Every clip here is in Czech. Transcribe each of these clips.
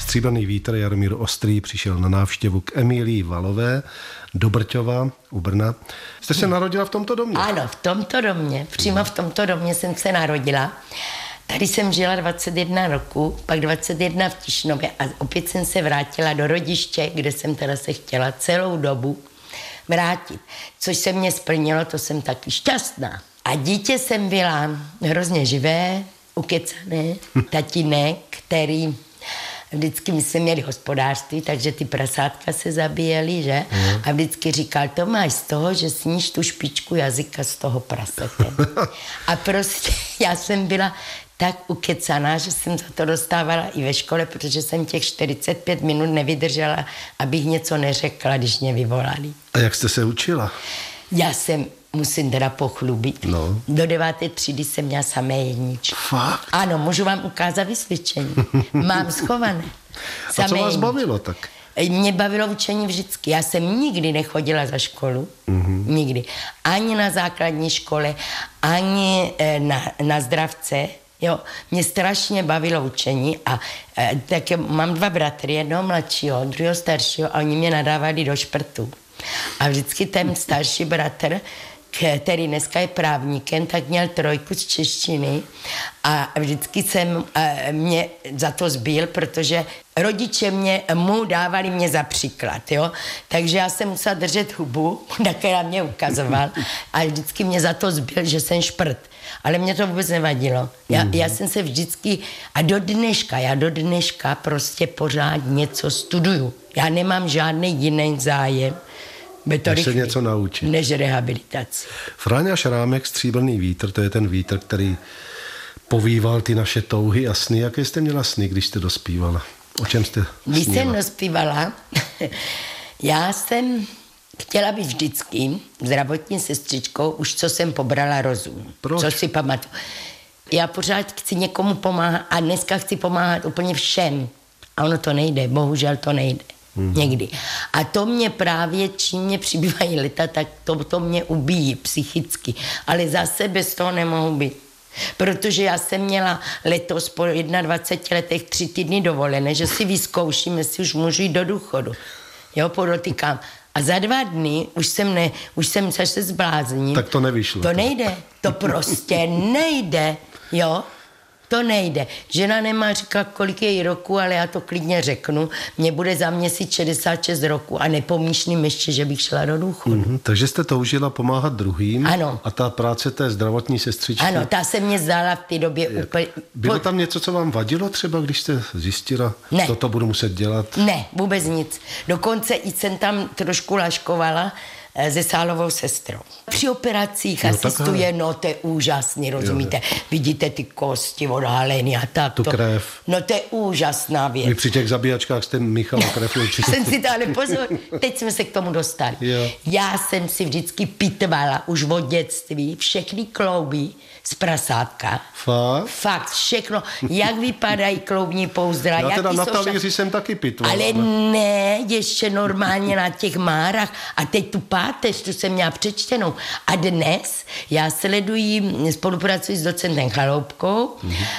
Stříbrný vítr Jaromír Ostrý přišel na návštěvu k Emílii Valové do Brťova u Brna. Jste se narodila v tomto domě? Ano, v tomto domě, přímo v tomto domě jsem se narodila. Tady jsem žila 21 roku, pak 21 v Tišnově a opět jsem se vrátila do rodiště, kde jsem teda se chtěla celou dobu vrátit. Což se mě splnilo, to jsem taky šťastná. A dítě jsem byla hrozně živé, ukecané, tatínek, který vždycky my jsme měli hospodářství, takže ty prasátka se zabíjely, že? A vždycky říkal, to máš z toho, že sníš tu špičku jazyka z toho prasete. A prostě já jsem byla tak ukecaná, že jsem za to dostávala i ve škole, protože jsem těch 45 minut nevydržela, abych něco neřekla, když mě vyvolali. A jak jste se učila? Já jsem, musím teda pochlubit, do 9. třídy jsem měla samé jedničky. Fakt? Ano, můžu vám ukázat vysvědčení. Mám schované. A co vás bavilo tak? Mě bavilo učení vždycky. Já jsem nikdy nechodila za školu. Nikdy. Ani na základní škole, ani na zdravce. Jo, mě strašně bavilo učení a tak mám 2 bratry, jednoho mladšího, druhého staršího a oni mě nadávali do šprtu. A vždycky ten starší bratr, který dneska je právníkem, tak měl 3 z češtiny a vždycky jsem mě za to zbil, protože rodiče mu dávali mě za příklad, jo. Takže já jsem musela držet hubu, také na mě ukazoval a vždycky mě za to zbil, že jsem šprt. Ale mě to vůbec nevadilo. Já jsem se vždycky, a já do dneška prostě pořád něco studuju. Já nemám žádný jiný zájem. Tak se něco naučit. Než rehabilitaci. Fráňa Šrámek, Stříbrný vítr, to je ten vítr, který povýval ty naše touhy a sny. Jaké jste měla sny, když jste dospívala? O čem jste snívala? Když jsem dospívala, já jsem chtěla být vždycky zdravotní sestřičkou, už co jsem pobrala rozum. Proč? Co si pamatuju. Já pořád chci někomu pomáhat a dneska chci pomáhat úplně všem. A ono to nejde, bohužel to nejde. Někdy. A to mě právě, čím mě přibývají leta, tak to mě ubíjí psychicky. Ale zase bez toho nemohu být. Protože já jsem měla letos po 21 letech 3 týdny dovolené, že si vyzkouším, jestli už můžu jít do důchodu. Jo, podotýkám. A za 2 dny už jsem se zblázním. Tak to nevyšlo. To nejde. To prostě nejde. Jo. To nejde. Žena nemá říkat, kolik je jí roku, ale já to klidně řeknu. Mně bude za měsíc 66 roku a nepomýšlím ještě, že bych šla do důchodu. Takže jste toužila pomáhat druhým. Ano. A ta práce té zdravotní sestřičky. Ano, ta se mě zdala v té době úplně. Bylo tam něco, co vám vadilo třeba, když jste zjistila, toto budu muset dělat? Ne, vůbec nic. Dokonce i jsem tam trošku laškovala se sálovou sestrou. Při operacích asistuje, to je úžasný, rozumíte? Vidíte ty kosti odhalený a tak. Tu krev. No to je úžasná věc. Vy při těch zabíjačkách jste Michala krev určitě. Jsem si to ale pozor, teď jsme se k tomu dostali. Jo. Já jsem si vždycky pitvala už od dětství všechny klouby z prasátka. Fakt, všechno. Jak vypadají kloubní pouzdra. Já teda na talíři jsem taky pitvala. Ale ne, ještě normálně na těch márách. A teď tu páteř, tu jsem měla přečtenou. A dnes já spolupracuji s docentem Chaloupkou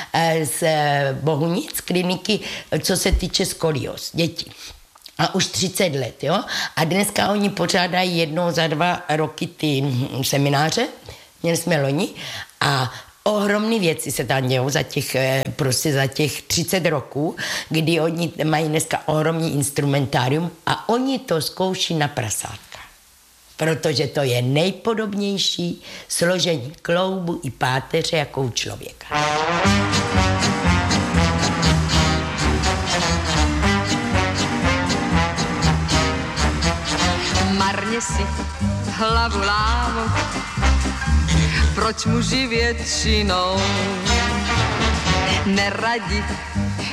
z Bohunic kliniky, co se týče skolióz dětí. A už 30 let, jo. A dneska oni pořádají jednou za 2 roky ty semináře. Měli jsme loni a ohromné věci se tam dějou za těch 30 roků, kdy oni mají dneska ohromný instrumentárium a oni to zkouší na prasátka. Protože to je nejpodobnější složení kloubu i páteře jako u člověka. Marně si hlavu lámu, proč muži většinou neradi